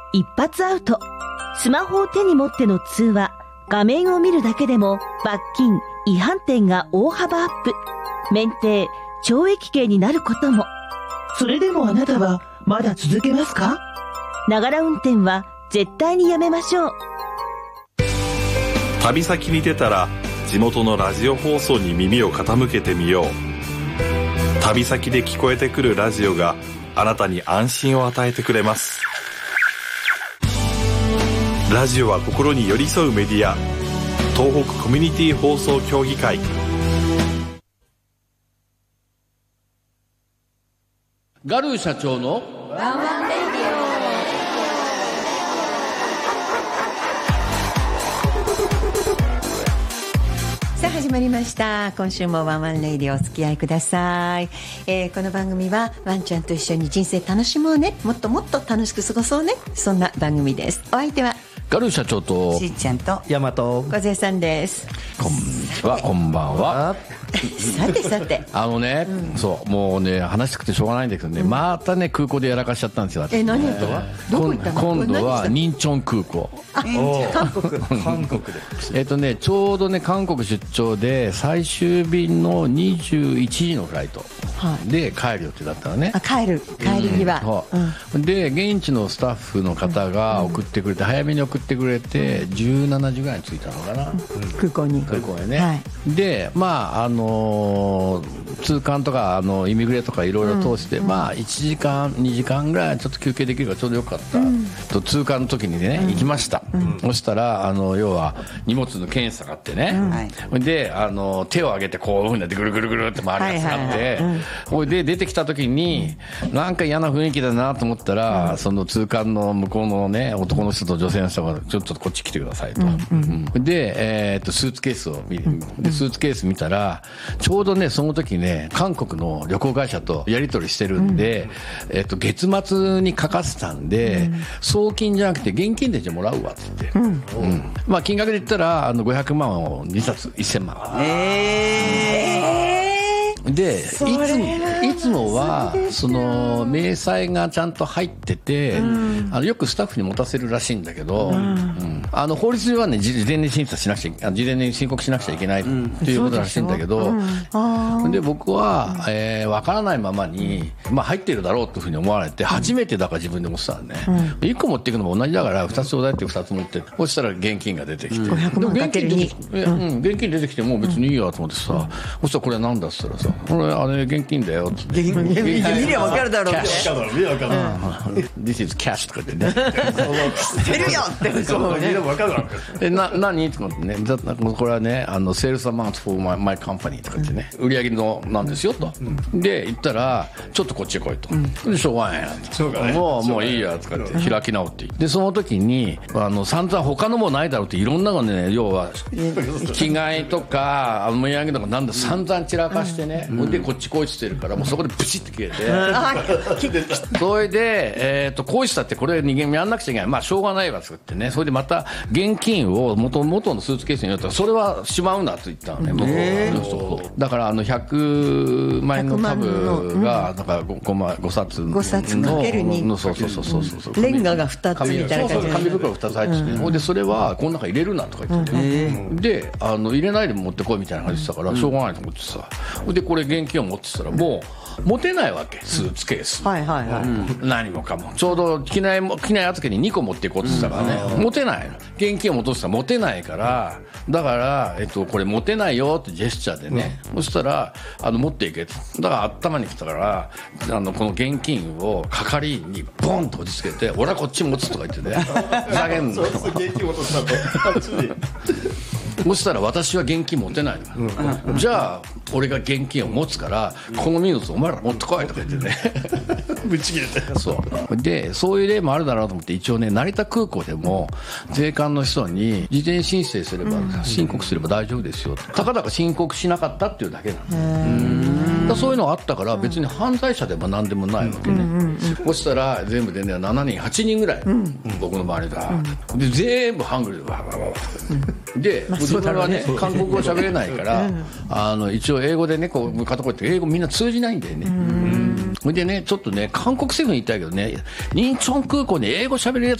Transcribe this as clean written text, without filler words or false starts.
一発アウト。スマホを手に持っての通話、画面を見るだけでも罰金、違反点が大幅アップ。免停、懲役刑になることも。 それでもあなたはまだ続けますか？ ながら運転は絶対にやめましょう。 旅先に出たら地元のラジオ放送に耳を傾けてみよう。旅先で聞こえてくるラジオがあなたに安心を与えてくれます。ラジオは心に寄り添うメディア、東北コミュニティ放送協議会。 ガルー社長のワンワンレディさあ始まりました。今週もワンワンレイディお付き合いください。この番組はワンちゃんと一緒に人生楽しもうね、もっともっと楽しく過ごそうね、そんな番組です。お相手はガルー社長としーちゃんとヤマト小勢さんです。 こんにちは、こんばんは。 さてさてそうもうね話したくてしょうがないんだけどね、またね空港でやらかしちゃったんですよ。 何とどこ行ったの？ 今度はニンチョン空港。 韓国でちょうどね韓国出張で最終便の21時のフライトで帰る予定だったのね。 帰るには、 で現地のスタッフの方が送ってくれて、早めに送ってくれて17時ぐらいに着いたのかな、 空港にね、で通関とかイミグレとかいろいろ通して、1時間2時間ぐらいちょっと休憩できるからちょうどよかった、と通関の時にね、行きました、そしたら要は荷物の検査があってね、で手を上げてこういうふうになってぐるぐるぐるって回るやつがあって、それで出てきた時になんか嫌な雰囲気だなと思ったら、その通関の向こうのね男の人と女性の人がちょっとこっち来てくださいと、で、スーツケースを見でスーツケース見たらちょうどねその時ね韓国の旅行会社とやり取りしてるんで、月末にかかってたんで、送金じゃなくて現金でじゃもらうわって言って、金額で言ったら500万を2冊1000万。でいつもはその明細がちゃんと入ってて、よくスタッフに持たせるらしいんだけど、法律ではね事前に審査しなくちゃ事前に申告しなくちゃいけないということらしいんだけど、で僕は分からないままに、入ってるだろうというふうに思われて、初めてだから自分で持ってたんで、1個持っていくのも同じだから2つちょうだいって2つ持って、そしたら現金が出てきて、 500万かける2、 現金出てきてもう別にいいやと思ってさ、そしたらこれなんだっつったらさ、これ現金だよって。 見りゃ分かるだろうって。 This is cash とか言ってね。 知ってるよって。 何とかってね、これはねセールスアマウント for my company とか言ってね、売り上げのなんですよと。で言ったらちょっとこっちへ来いと。でしょうがないや。もういいやとかって開き直って。でその時に散々他のもないだろうっていろんなのね、要は着替えとかお土産とかなんだ散々散らかしてね。でこっちこいしてるからもうそこでブチッと切れて、それでこいしたってこれ人間やんなくちゃいけない、しょうがないわってってね、それでまた現金を元のスーツケースに入れたらそれはしまうなと言ったのね、だから 100 万円の株がだから5冊の 5冊かける2、そうレンガが2つみたいな感じで紙袋2つ入ってて、でそれはこの中入れるなとか言ってて、で入れないで持ってこいみたいな感じでしたからしょうがないと思ってさ、でこれ現金を持ってたらもう持てないわけ、スーツケース、何もかもちょうど機内預けに2個持っていこうって言ってたからね、持てないの、現金を戻したら持てないから、だから、これ持てないよってジェスチャーでね、そしたら持っていけと、だから頭に来たからこの現金を係員にボンと押し付けて、俺はこっち持つとか言ってね、ふざけんのそしたら私は現金持てないの、じゃあ俺が現金を持つからこの荷物お前ら持ってこいとか言ってねぶち切れて、そういう例もあるだろうと思って、一応ね成田空港でも税関の人に事前申請すれば、申告すれば大丈夫ですよ、たかだか申告しなかったっていうだけなの、そういうのがあったから別に犯罪者でも何でもないわけね、そしたら全部でね7人8人ぐらい、僕の周りが、で全部ハングルでわわわで自分はね韓国語喋れないから一応英語でねこう片言って英語みんな通じないんだよね、それでねちょっとね韓国政府に言いたいけどね、仁川空港に英語喋れるやつ